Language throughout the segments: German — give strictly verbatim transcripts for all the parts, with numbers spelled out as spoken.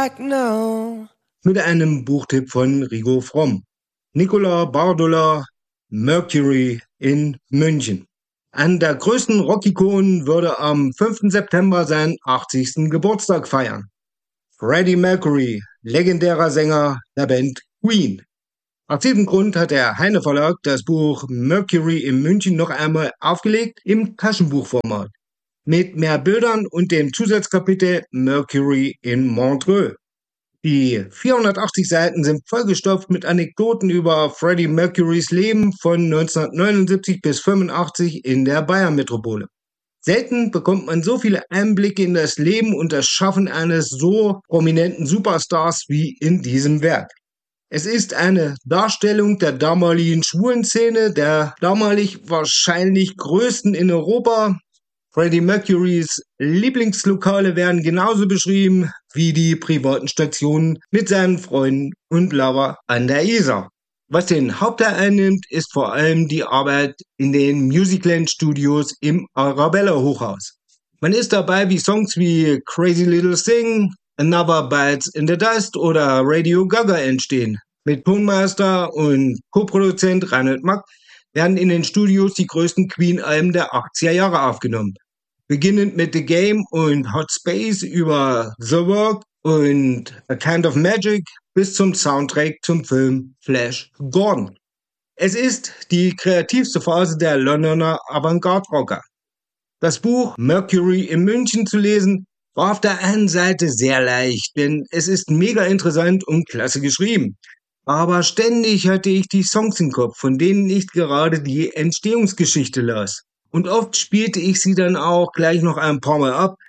like no. Mit einem Buchtipp von Rigo Fromm. Nicola Bardola, Mercury in München. Einer der größten Rockikonen würde am fünften September seinen achtzigsten Geburtstag feiern. Freddie Mercury, legendärer Sänger der Band Queen. Aus diesem Grund hat der Heine Verlag das Buch Mercury in München noch einmal aufgelegt im Taschenbuchformat. Mit mehr Bildern und dem Zusatzkapitel Mercury in Montreux. Die vierhundertachtzig Seiten sind vollgestopft mit Anekdoten über Freddie Mercurys Leben von neunzehnhundertneunundsiebzig bis fünfundachtzig in der Bayern-Metropole. Selten bekommt man so viele Einblicke in das Leben und das Schaffen eines so prominenten Superstars wie in diesem Werk. Es ist eine Darstellung der damaligen Schwulenszene, der damalig wahrscheinlich größten in Europa. Freddie Mercurys Lieblingslokale werden genauso beschrieben wie die privaten Stationen mit seinen Freunden und Lover an der Isar. Was den Hauptteil einnimmt, ist vor allem die Arbeit in den Musicland-Studios im Arabella-Hochhaus. Man ist dabei, wie Songs wie Crazy Little Thing, Another Bites in the Dust oder Radio Gaga entstehen. Mit Tonmeister und Co-Produzent Reinhold Mack werden in den Studios die größten Queen-Alben der achtziger Jahre aufgenommen. Beginnend mit The Game und Hot Space über The Work und A Kind of Magic bis zum Soundtrack zum Film Flash Gordon. Es ist die kreativste Phase der Londoner Avantgarde-Rocker. Das Buch Mercury in München zu lesen war auf der einen Seite sehr leicht, denn es ist mega interessant und klasse geschrieben. Aber ständig hatte ich die Songs im Kopf, von denen ich gerade die Entstehungsgeschichte las. Und oft spielte ich sie dann auch gleich noch ein paar Mal ab.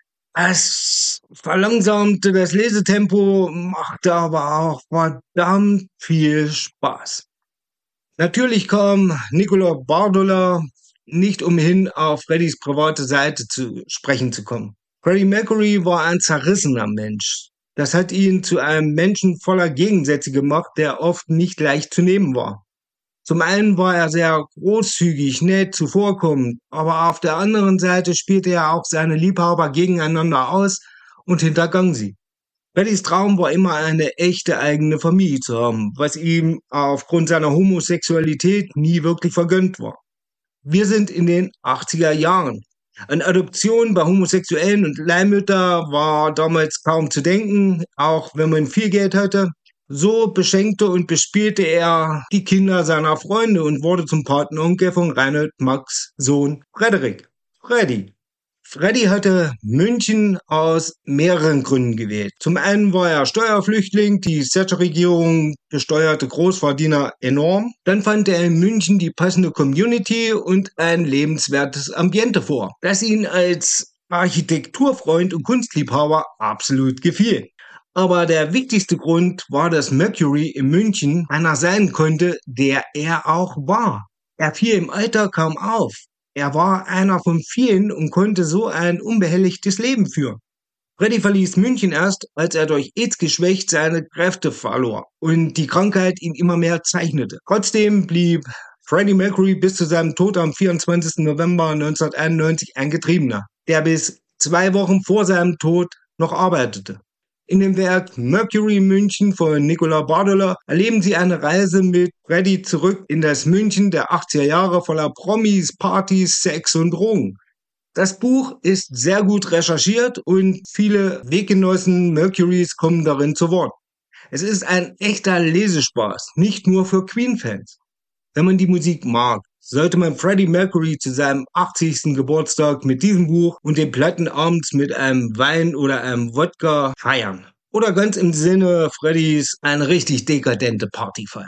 Es verlangsamte das Lesetempo, machte aber auch verdammt viel Spaß. Natürlich kam Nicola Bardola nicht umhin, auf Freddys private Seite zu sprechen zu kommen. Freddie Mercury war ein zerrissener Mensch. Das hat ihn zu einem Menschen voller Gegensätze gemacht, der oft nicht leicht zu nehmen war. Zum einen war er sehr großzügig, nett, zuvorkommend, aber auf der anderen Seite spielte er auch seine Liebhaber gegeneinander aus und hintergang sie. Freddys Traum war immer eine echte eigene Familie zu haben, was ihm aufgrund seiner Homosexualität nie wirklich vergönnt war. Wir sind in den achtziger Jahren. An Adoption bei Homosexuellen und Leihmütter war damals kaum zu denken, auch wenn man viel Geld hatte. So beschenkte und bespielte er die Kinder seiner Freunde und wurde zum Patenonkel von Reinhold Macks Sohn Frederik. Freddy. Freddy hatte München aus mehreren Gründen gewählt. Zum einen war er Steuerflüchtling, die Thatcher-Regierung besteuerte Großverdiener enorm. Dann fand er in München die passende Community und ein lebenswertes Ambiente vor, das ihn als Architekturfreund und Kunstliebhaber absolut gefiel. Aber der wichtigste Grund war, dass Mercury in München einer sein konnte, der er auch war. Er fiel im Alter kaum auf. Er war einer von vielen und konnte so ein unbehelligtes Leben führen. Freddie verließ München erst, als er durch AIDS geschwächt seine Kräfte verlor und die Krankheit ihn immer mehr zeichnete. Trotzdem blieb Freddie Mercury bis zu seinem Tod am vierundzwanzigsten November neunzehnhunderteinundneunzig ein Getriebener, der bis zwei Wochen vor seinem Tod noch arbeitete. In dem Werk Mercury München von Nicola Bardola erleben Sie eine Reise mit Freddie zurück in das München der achtziger Jahre voller Promis, Partys, Sex und Drogen. Das Buch ist sehr gut recherchiert und viele Weggenossen Mercurys kommen darin zu Wort. Es ist ein echter Lesespaß, nicht nur für Queen-Fans. Wenn man die Musik mag, sollte man Freddie Mercury zu seinem achtzigsten Geburtstag mit diesem Buch und den Platten abends mit einem Wein oder einem Wodka feiern. Oder ganz im Sinne Freddys eine richtig dekadente Party feiern.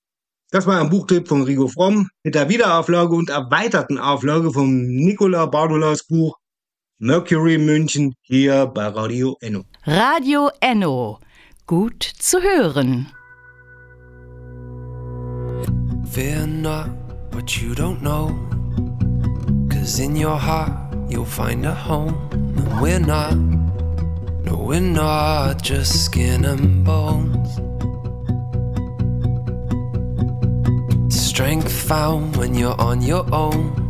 Das war ein Buchtipp von Rigo Fromm mit der Wiederauflage und erweiterten Auflage von Nicola Bardolas Buch Mercury München hier bei Radio Enno. Radio Enno. Gut zu hören. Fear not what you don't know, 'cause in your heart you'll find a home. And we're not, no we're not just skin and bones. Strength found when you're on your own.